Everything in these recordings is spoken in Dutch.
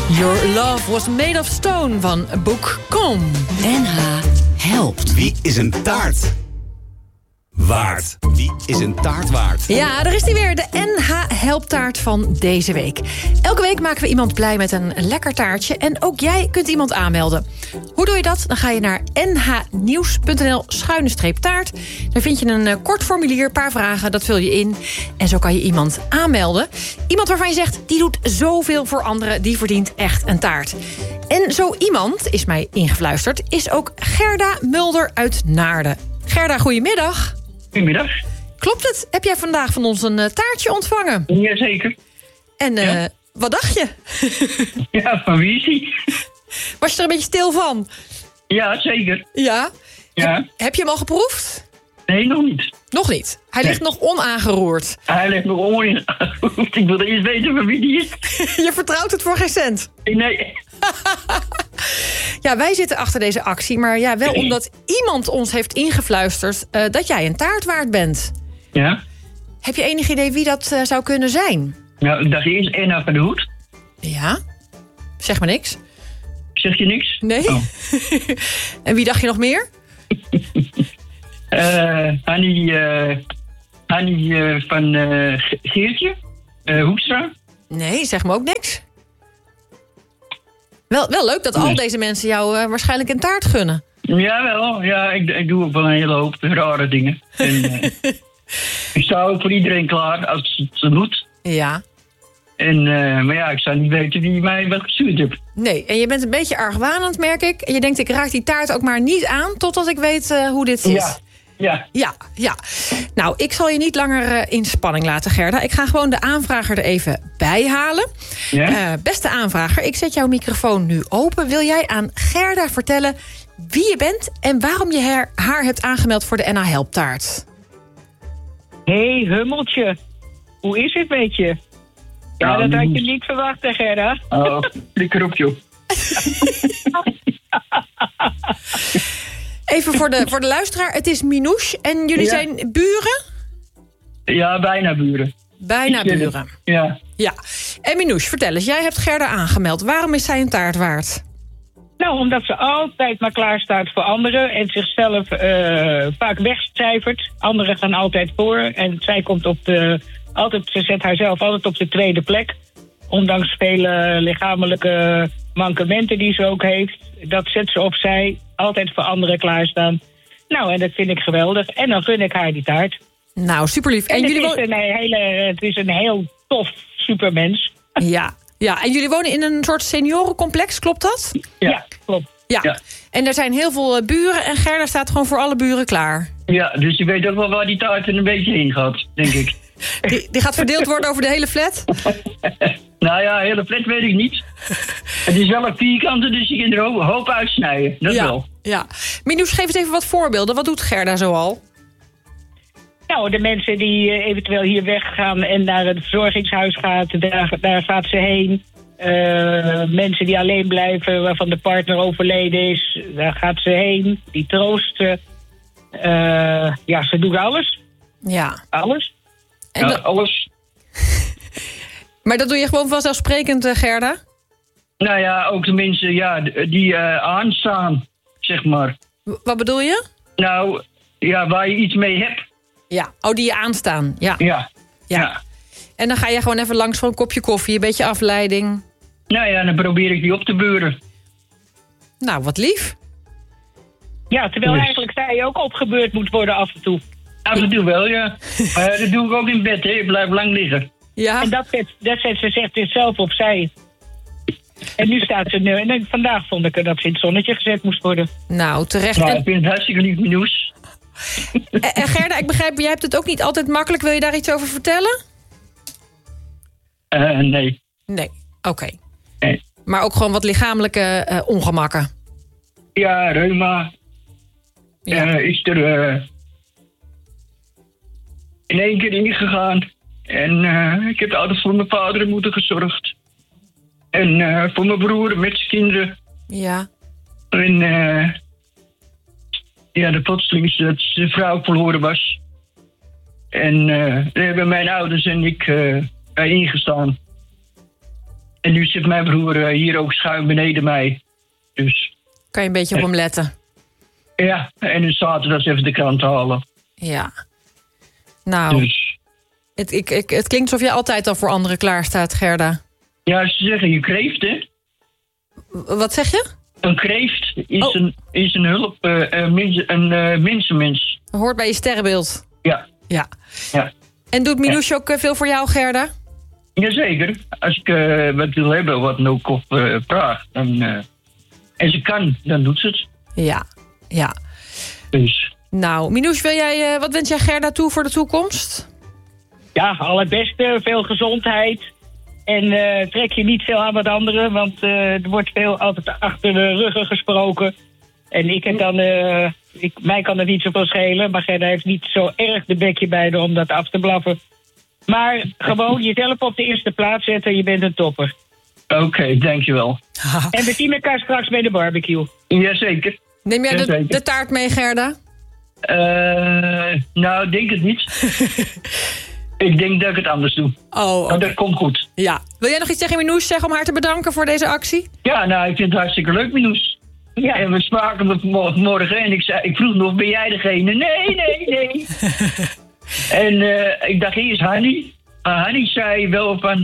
Your Love Was Made of Stone van Boek.com. NH helpt. Wie is een taart waard? Wie is een taart waard? Ja, daar is die weer, de NH Helptaart van deze week. Elke week maken we iemand blij met een lekker taartje. En ook jij kunt iemand aanmelden. Hoe doe je dat? Dan ga je naar nhnieuws.nl/taart. Daar vind je een kort formulier, een paar vragen, dat vul je in. En zo kan je iemand aanmelden. Iemand waarvan je zegt, die doet zoveel voor anderen, die verdient echt een taart. En zo iemand, is mij ingefluisterd, is ook Gerda Mulder uit Naarden. Gerda, goedemiddag. Goedemiddag. Klopt het? Heb jij vandaag van ons een taartje ontvangen? Jazeker. En Ja. Wat dacht je? Ja, van wie is die? Was je er een beetje stil van? Ja, zeker. Ja? Ja. Heb je hem al geproefd? Nee, nog niet. Nog niet. Hij ligt nog onaangeroerd. Hij ligt nog on. Ik wil eerst weten van wie die is. Je vertrouwt het voor geen cent. Nee. Ja, wij zitten achter deze actie, maar ja, wel omdat iemand ons heeft ingefluisterd dat jij een taart waard bent. Ja. Heb je enig idee wie dat zou kunnen zijn? Nou, ik dacht eerst Enna van de Hoed. Ja? Zeg maar niks. Zeg je niks? Nee? Oh. En wie dacht je nog meer? Hannie van Geertje. Hoekstra. Nee, zeg me ook niks. Wel leuk dat al deze mensen jou waarschijnlijk een taart gunnen. Jawel, ja, ik doe ook wel een hele hoop rare dingen. En, ik sta ook voor iedereen klaar als het moet. Ja. En, maar ja, ik zou niet weten wie mij wat gestuurd heeft. Nee, en je bent een beetje argwanend, merk ik. En je denkt, ik raak die taart ook maar niet aan totdat ik weet hoe dit zit. Ja. Ja. Nou, ik zal je niet langer in spanning laten, Gerda. Ik ga gewoon de aanvrager er even bij halen. Ja? Beste aanvrager, ik zet jouw microfoon nu open. Wil jij aan Gerda vertellen wie je bent en waarom je haar hebt aangemeld voor de NH Helptaart? Hey, Hummeltje. Hoe is het met je? Ja, dat had je niet verwacht, hè, Gerda? Oh, flikker op, joh. Even voor de luisteraar, het is Minouche en jullie zijn buren? Ja, bijna buren. Bijna buren. Ja. Ja. En Minouche, vertel eens, jij hebt Gerda aangemeld. Waarom is zij een taart waard? Nou, omdat ze altijd maar klaar staat voor anderen en zichzelf vaak wegcijfert. Anderen gaan altijd voor en zij komt ze zet haarzelf altijd op de tweede plek. Ondanks vele lichamelijke mankementen die ze ook heeft. Dat zet ze opzij, altijd voor anderen klaarstaan. Nou, en dat vind ik geweldig. En dan gun ik haar die taart. Nou, superlief. En het is een heel tof supermens. Ja, en jullie wonen in een soort seniorencomplex, klopt dat? Ja, klopt. Ja. En er zijn heel veel buren en Gerda staat gewoon voor alle buren klaar. Ja, dus je weet ook wel waar die taart er een beetje heen gaat, denk ik. Die gaat verdeeld worden over de hele flat? Nou ja, hele flat weet ik niet. Het is wel een vierkante, dus je kunt er een hoop uitsnijden. Dat wel. Ja. Minouche, geef eens even wat voorbeelden. Wat doet Gerda zoal? Nou, de mensen die eventueel hier weggaan en naar het verzorgingshuis gaat, daar gaat ze heen. Mensen die alleen blijven, waarvan de partner overleden is, daar gaat ze heen. Die troost ze. Ze doet alles. Ja. Alles. Alles. Maar dat doe je gewoon vanzelfsprekend, Gerda? Nou ja, ook de mensen die aanstaan, zeg maar. Wat bedoel je? Nou, ja, waar je iets mee hebt. Ja, die je aanstaan. Ja. En dan ga je gewoon even langs voor een kopje koffie, een beetje afleiding. Nou ja, dan probeer ik die op te beuren. Nou, wat lief. Ja, terwijl eigenlijk zij ook opgebeurd moet worden af en toe. Af en toe wel, ja. Maar dat doe ik ook in bed, hè. Ik blijf lang liggen. Ja. En dat zet ze zegt zelf opzij. En nu staat ze en vandaag vond ik dat ze in het zonnetje gezet moest worden. Nou, terecht. Nou, ik vind het hartstikke lief, Minouche. En Gerda, ik begrijp, jij hebt het ook niet altijd makkelijk. Wil je daar iets over vertellen? Nee. Nee, oké. Nee. Maar ook gewoon wat lichamelijke ongemakken. Ja, reuma. Is er in één keer ingegaan. En ik heb altijd voor mijn vader en moeder gezorgd. En voor mijn broer met zijn kinderen. Ja. En de plotseling dat zijn vrouw verloren was. En daar hebben mijn ouders en ik bij ingestaan. En nu zit mijn broer hier ook schuin beneden mij. Dus Kan je een beetje op hem letten. ja, en nu zaterdag even de krant halen. Ja. Nou, Dus het klinkt alsof jij altijd al voor anderen klaarstaat, Gerda. ja, ze zeggen je kreeft, hè? Wat zeg je? Een kreeft Oh. is een hulp, een mensenmens. Hoort bij je sterrenbeeld. Ja, Ja. ja. En doet Minouche ook veel voor jou, Gerda? Jazeker. Als ik wat wil hebben, wat ook op vraag, dan, en ze kan, dan doet ze het. Ja. Ja. Dus Nou, Minouche, wat wens jij Gerda toe voor de toekomst? Ja, al het beste, veel gezondheid. En trek je niet veel aan wat anderen, want er wordt veel altijd achter de ruggen gesproken. En ik heb dan, mij kan het niet zoveel schelen, maar Gerda heeft niet zo erg de bekje bij haar om dat af te blaffen. Maar gewoon jezelf op de eerste plaats zetten, je bent een topper. oké, dankjewel. En we zien elkaar straks bij de barbecue. Jazeker. Neem jij Jazeker. de taart mee, Gerda? Nou, ik denk het niet. Ik denk dat ik het anders doe. Oh, oké. Maar dat komt goed. Ja. Wil jij nog iets tegen Minouche zeggen om haar te bedanken voor deze actie? Ja, nou, ik vind het hartstikke leuk, Minous. Ja. En we spraken het morgen en ik vroeg nog, ben jij degene? Nee. En ik dacht eerst Hanny. Maar Hanny zei wel van...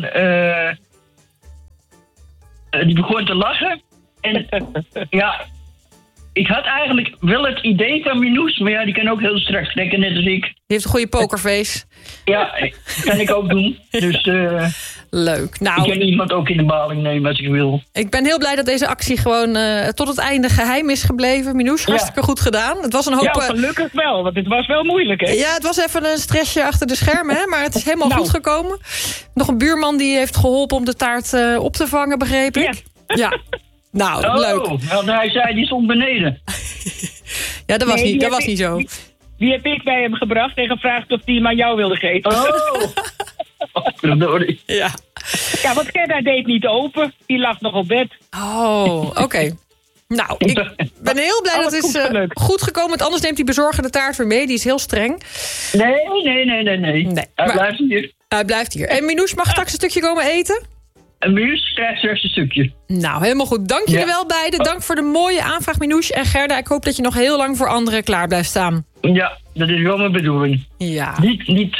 die begon te lachen. En ja, ik had eigenlijk wel het idee van Minous, maar ja, die kan ook heel strak trekken, net als ik. Die heeft een goede pokerface. Ja, kan ik ook doen. Dus Leuk. ik Nou, kan iemand ook in de maling nemen als ik wil. ik ben heel blij dat deze actie gewoon tot het einde geheim is gebleven. Minouche, hartstikke goed gedaan. Het was een hoop... Ja, gelukkig wel, want het was wel moeilijk, hè? Ja, het was even een stressje achter de schermen, hè, maar het is helemaal Nou. goed gekomen. Nog een buurman die heeft geholpen om de taart op te vangen, begreep ik. Ja. Nou, leuk. Want hij zei, die stond beneden. Ja, dat was Nee, niet, die dat was heb niet zo. Die heb ik bij hem gebracht en gevraagd of hij hem aan jou wilde geven. Oh! Verdorie. Ja. Ja, want Gerda deed niet open. Die lag nog op bed. Oh, oké. Nou, ik ben heel blij dat Alles het goed is gelukt. goed gekomen. Want anders neemt die bezorger de taart weer mee. Die is heel streng. Nee. Nee, Hij maar- blijft hier. Hij blijft hier. En Minouche mag straks een stukje komen eten? Een muus krijgt straks een stukje. Nou, helemaal goed. Dank jullie Ja. wel beiden. Dank voor de mooie aanvraag, Minouche. En Gerda, ik hoop dat je nog heel lang voor anderen klaar blijft staan. Ja, dat is wel mijn bedoeling. Ja, Niet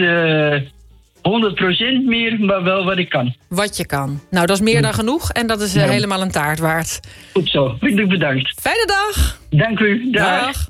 100% meer, maar wel wat ik kan. wat je kan. Nou, dat is meer dan genoeg. En dat is helemaal een taart waard. Goed zo. Vriendelijk bedankt. Fijne dag. Dank u. Dag. Dag.